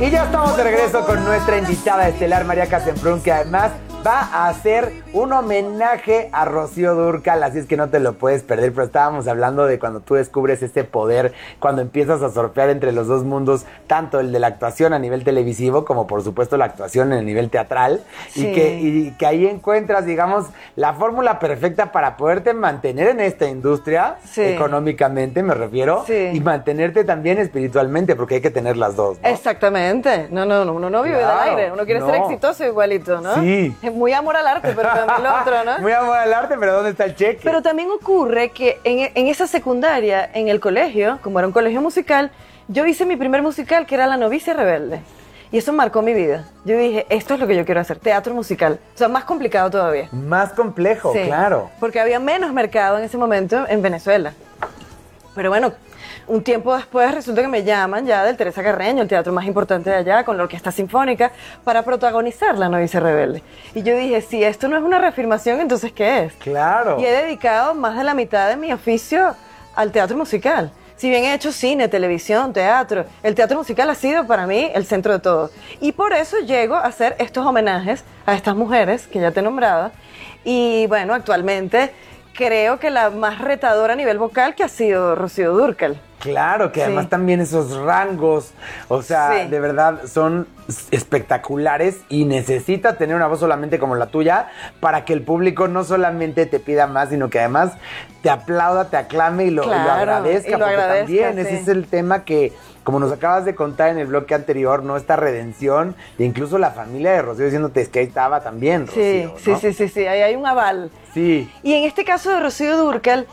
Y ya estamos de regreso con nuestra invitada estelar, María Casemprún, que además va a hacer un homenaje a Rocío Dúrcal, así es que no te lo puedes perder. Pero estábamos hablando de cuando tú descubres este poder, cuando empiezas a surfear entre los dos mundos, tanto el de la actuación a nivel televisivo como por supuesto la actuación en el nivel teatral, sí. y que ahí encuentras, digamos, la fórmula perfecta para poderte mantener en esta industria, sí. Económicamente me refiero, sí. Y mantenerte también espiritualmente, porque hay que tener las dos, ¿no? Exactamente, uno no vive del aire, uno quiere ser exitoso igualito, ¿no? Sí. Muy amor al arte, pero también lo otro, ¿no? Muy amor al arte, pero ¿dónde está el cheque? Pero también ocurre que en esa secundaria, en el colegio, como era un colegio musical, yo hice mi primer musical, que era La novicia rebelde. Y eso marcó mi vida. Yo dije, esto es lo que yo quiero hacer, teatro musical. O sea, más complicado todavía. Más complejo, sí, claro. Porque había menos mercado en ese momento en Venezuela. Pero bueno, un tiempo después resulta que me llaman ya del Teresa Carreño, el teatro más importante de allá, con la orquesta sinfónica, para protagonizar La novicia rebelde. Y yo dije, si esto no es una reafirmación, entonces ¿qué es? Claro. Y he dedicado más de la mitad de mi oficio al teatro musical. Si bien he hecho cine, televisión, teatro, el teatro musical ha sido para mí el centro de todo. Y por eso llego a hacer estos homenajes a estas mujeres que ya te he nombrado. Y bueno, actualmente creo que la más retadora a nivel vocal que ha sido Rocío Dúrcal. Claro, que además también esos rangos, o sea, de verdad son espectaculares y necesita tener una voz solamente como la tuya para que el público no solamente te pida más, sino que además te aplauda, te aclame y lo agradezca. Porque también ese es el tema que, como nos acabas de contar en el bloque anterior, ¿no? Esta redención, e incluso la familia de Rocío diciéndote es que ahí estaba también Rocío, ¿no? Sí, ahí hay un aval. Sí. Y en este caso de Rocío Dúrcal,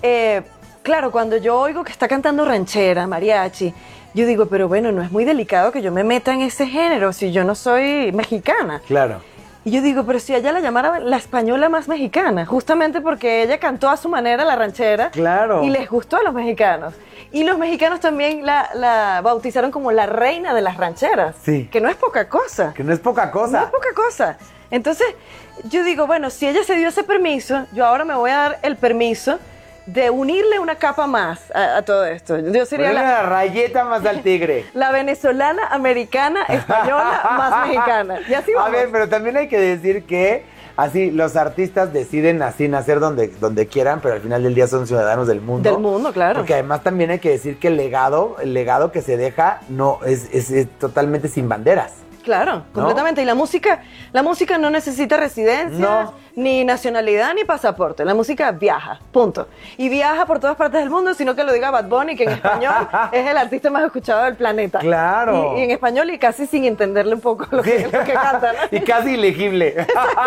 claro, cuando yo oigo que está cantando ranchera, mariachi, yo digo, pero bueno, no es muy delicado que yo me meta en ese género si yo no soy mexicana. Claro. Y yo digo, pero si ella la llamara la española más mexicana, justamente porque ella cantó a su manera la ranchera. Claro. Y les gustó a los mexicanos. Y los mexicanos también la bautizaron como la reina de las rancheras. Sí. Que no es poca cosa. Que no es poca cosa. No es poca cosa. Entonces, yo digo, bueno, si ella se dio ese permiso, yo ahora me voy a dar el permiso de unirle una capa más a todo esto. Yo sería la rayeta más al tigre. La venezolana, americana, española, más mexicana. Y así vamos. A ver, pero también hay que decir que así los artistas deciden así nacer donde quieran, pero al final del día son ciudadanos del mundo. Del mundo, claro. Porque además también hay que decir que el legado que se deja no es totalmente sin banderas. Claro, completamente. ¿No? Y la música no necesita residencia, ni nacionalidad, ni pasaporte. La música viaja, punto. Y viaja por todas partes del mundo, sino que lo diga Bad Bunny, que en español es el artista más escuchado del planeta. Claro. Y en español y casi sin entenderle un poco lo que canta, ¿no? Y casi ilegible.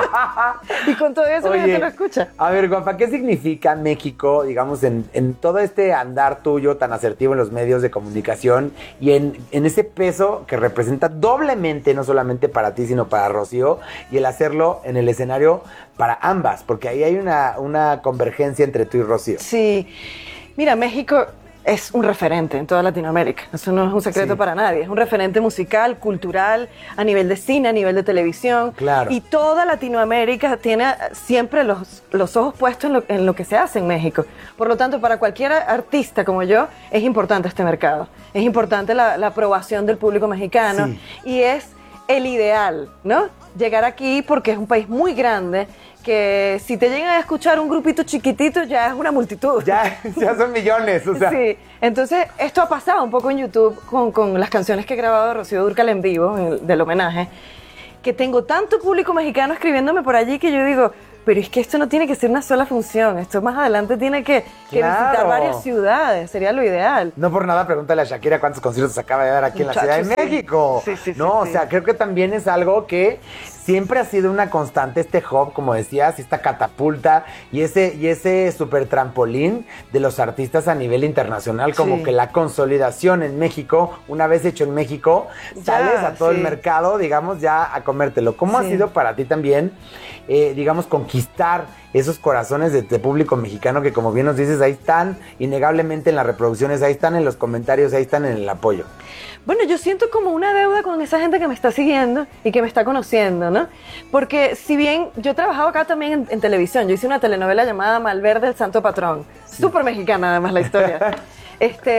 Y con todo eso la gente lo escucha. A ver, guapa, ¿qué significa México, digamos, en todo este andar tuyo tan asertivo en los medios de comunicación y en ese peso que representa doblemente, no solamente para ti, sino para Rocío, y el hacerlo en el escenario para ambas, porque ahí hay una convergencia entre tú y Rocío. Sí, mira, México es un referente en toda Latinoamérica, eso no es un secreto para nadie, es un referente musical, cultural, a nivel de cine, a nivel de televisión, claro. Y toda Latinoamérica tiene siempre los ojos puestos en lo que se hace en México. Por lo tanto, para cualquier artista como yo, es importante este mercado, es importante la aprobación del público mexicano, y es el ideal, ¿no? Llegar aquí porque es un país muy grande, que si te llegan a escuchar un grupito chiquitito ya es una multitud. Ya son millones, o sea. Sí, entonces esto ha pasado un poco en YouTube con las canciones que he grabado de Rocío Dúrcal en vivo, del homenaje, que tengo tanto público mexicano escribiéndome por allí que yo digo, pero es que esto no tiene que ser una sola función, esto más adelante tiene que visitar varias ciudades, sería lo ideal. No por nada, pregúntale a Shakira cuántos conciertos acaba de dar aquí en la Ciudad de México. Sí, o sea, creo que también es algo que siempre ha sido una constante, este hub, como decías, esta catapulta y ese super trampolín de los artistas a nivel internacional, como que la consolidación en México, una vez hecho en México, sales a todo el mercado, digamos, ya a comértelo. ¿Cómo ha sido para ti también, digamos, conquistar esos corazones de público mexicano que, como bien nos dices, ahí están innegablemente en las reproducciones, ahí están en los comentarios, ahí están en el apoyo? Bueno, yo siento como una deuda con esa gente que me está siguiendo y que me está conociendo, ¿no? Porque si bien yo he trabajado acá también en televisión, yo hice una telenovela llamada Malverde, el Santo Patrón, súper mexicana además la historia.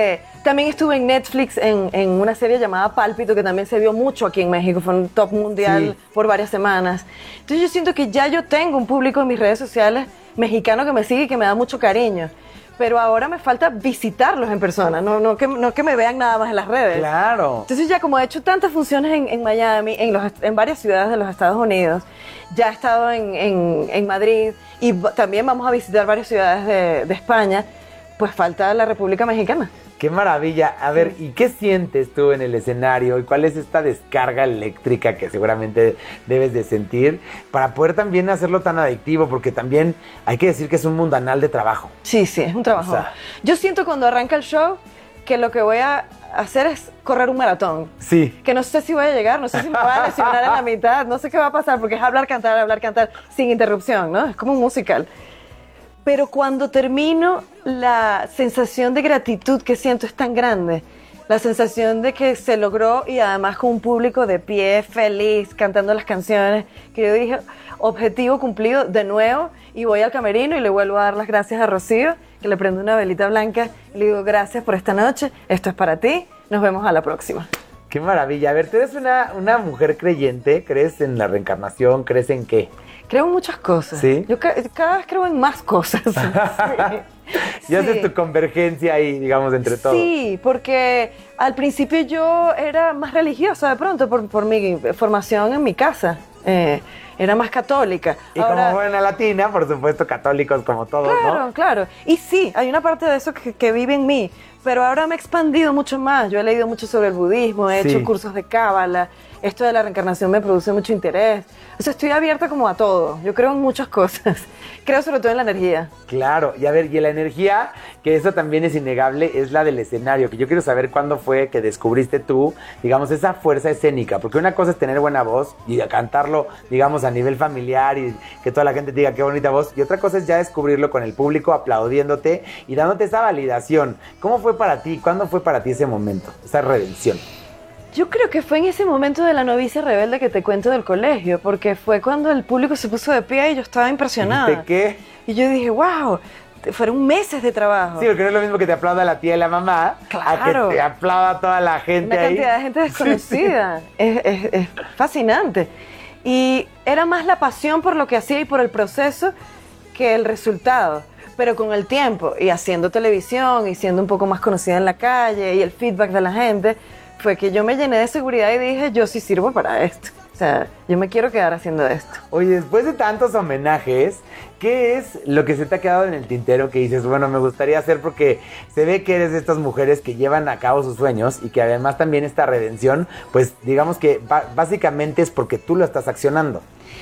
También estuve en Netflix en una serie llamada Pálpito, que también se vio mucho aquí en México, fue un top mundial por varias semanas. Entonces yo siento que ya yo tengo un público en mis redes sociales mexicano que me sigue y que me da mucho cariño. Pero ahora me falta visitarlos en persona, no que me vean nada más en las redes. Claro. Entonces ya como he hecho tantas funciones en Miami, en varias ciudades de los Estados Unidos, ya he estado en Madrid y también vamos a visitar varias ciudades de España, pues falta la República Mexicana. ¡Qué maravilla! A ver, ¿y qué sientes tú en el escenario? ¿Y cuál es esta descarga eléctrica que seguramente debes de sentir para poder también hacerlo tan adictivo? Porque también hay que decir que es un mundanal de trabajo. Sí, es un trabajo. O sea, yo siento cuando arranca el show que lo que voy a hacer es correr un maratón. Sí. Que no sé si voy a llegar, no sé si me voy a lesionar en la mitad, no sé qué va a pasar, porque es hablar, cantar, sin interrupción, ¿no? Es como un musical. Pero cuando termino, la sensación de gratitud que siento es tan grande. La sensación de que se logró y además con un público de pie, feliz, cantando las canciones, que yo dije, objetivo cumplido de nuevo, y voy al camerino y le vuelvo a dar las gracias a Rocío, que le prendo una velita blanca y le digo, gracias por esta noche, esto es para ti, nos vemos a la próxima. ¡Qué maravilla! A ver, tú eres una mujer creyente, ¿crees en la reencarnación? ¿Crees en qué? Creo en muchas cosas. ¿Sí? Yo cada vez creo en más cosas. Y haces tu convergencia ahí, digamos, entre todos. Sí, porque al principio yo era más religiosa de pronto por mi formación en mi casa. Era más católica. Y ahora, como buena latina, por supuesto, católicos como todos, claro, ¿no? Claro. Y sí, hay una parte de eso que vive en mí, pero ahora me he expandido mucho más. Yo he leído mucho sobre el budismo, he hecho cursos de cábala. Esto de la reencarnación me produce mucho interés. O sea, estoy abierta como a todo. Yo creo en muchas cosas. Creo sobre todo en la energía. Claro. Y a ver, y la energía, que eso también es innegable, es la del escenario. Que yo quiero saber cuándo fue que descubriste tú, digamos, esa fuerza escénica. Porque una cosa es tener buena voz y cantarlo, digamos, a nivel familiar y que toda la gente te diga qué bonita voz. Y otra cosa es ya descubrirlo con el público aplaudiéndote y dándote esa validación. ¿Cómo fue para ti? ¿Cuándo fue para ti ese momento? Esa redención. Yo creo que fue en ese momento de la novicia rebelde que te cuento del colegio, porque fue cuando el público se puso de pie y yo estaba impresionada. ¿De qué? Y yo dije, wow, fueron meses de trabajo. Sí, porque no es lo mismo que te aplauda la tía y la mamá, claro, a que te aplauda toda la gente una ahí. Una cantidad de gente desconocida. Es fascinante. Y era más la pasión por lo que hacía y por el proceso que el resultado. Pero con el tiempo y haciendo televisión y siendo un poco más conocida en la calle y el feedback de la gente, fue que yo me llené de seguridad y dije, yo sí sirvo para esto. O sea, yo me quiero quedar haciendo esto. Oye, después de tantos homenajes, ¿qué es lo que se te ha quedado en el tintero que dices, bueno, me gustaría hacer? Porque se ve que eres de estas mujeres que llevan a cabo sus sueños y que además también esta redención, pues digamos que básicamente es porque tú lo estás accionando.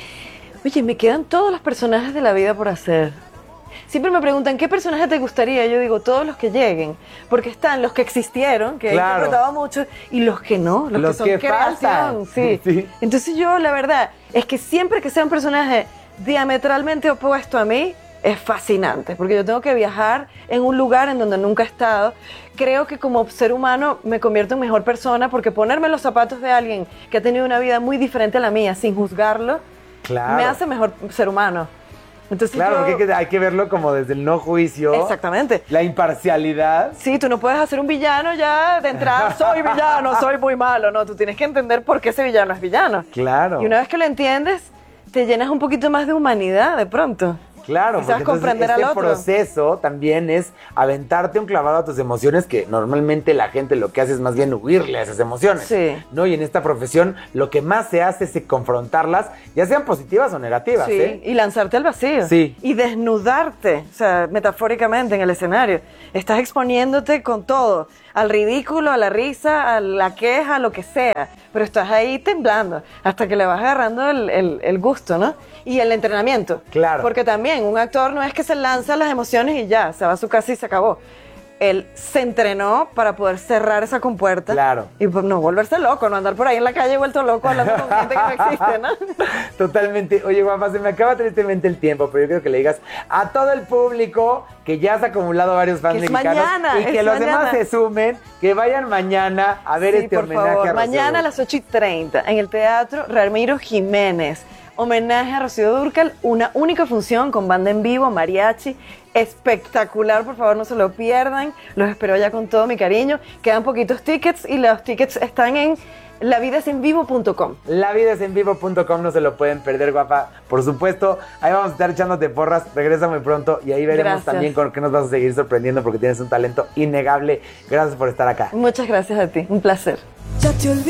Oye, me quedan todos los personajes de la vida por hacer. Siempre me preguntan, ¿qué personaje te gustaría? Yo digo, todos los que lleguen. Porque están los que existieron, que claro, he interpretado mucho, y los que no, los que son creación. Sí. Entonces yo, la verdad, es que siempre que sea un personaje diametralmente opuesto a mí, es fascinante. Porque yo tengo que viajar en un lugar en donde nunca he estado. Creo que como ser humano me convierto en mejor persona, porque ponerme en los zapatos de alguien que ha tenido una vida muy diferente a la mía, sin juzgarlo, me hace mejor ser humano. Entonces claro, porque hay que verlo como desde el no juicio. Exactamente. La imparcialidad. Sí, tú no puedes hacer un villano ya de entrada, soy villano, soy muy malo. No, tú tienes que entender por qué ese villano es villano. Claro. Y una vez que lo entiendes, te llenas un poquito más de humanidad de pronto. Claro, porque comprender al otro. Proceso también es aventarte un clavado a tus emociones, que normalmente la gente lo que hace es más bien huirle a esas emociones. Sí. ¿No? Y en esta profesión lo que más se hace es confrontarlas, ya sean positivas o negativas. Sí, y lanzarte al vacío. Sí. Y desnudarte, o sea, metafóricamente en el escenario. Estás exponiéndote con todo, al ridículo, a la risa, a la queja, a lo que sea. Pero estás ahí temblando hasta que le vas agarrando el gusto, ¿no? Y el entrenamiento. Claro. Porque también un actor no es que se lanza las emociones y ya, se va a su casa y se acabó. Él se entrenó para poder cerrar esa compuerta. Claro. Y pues no volverse loco, no andar por ahí en la calle vuelto loco hablando con gente que no existe, ¿no? Totalmente. Oye, Juanpa, se me acaba tristemente el tiempo, pero yo quiero que le digas a todo el público que ya has acumulado varios fans mexicanos mañana, y que los demás se sumen, que vayan mañana a ver este homenaje a Rocío. Mañana a las 8:30 en el Teatro Ramiro Jiménez. homenaje a Rocío Dúrcal, una única función con banda en vivo, mariachi, espectacular, por favor no se lo pierdan, los espero ya con todo mi cariño, quedan poquitos tickets y los tickets están en lavidasenvivo.com. Lavidasenvivo.com, no se lo pueden perder, guapa. Por supuesto, ahí vamos a estar echándote porras. Regresa muy pronto y ahí veremos Gracias. también con qué nos vas a seguir sorprendiendo porque tienes un talento innegable. Gracias por estar acá. Muchas gracias a ti, un placer. Ya te olvidé.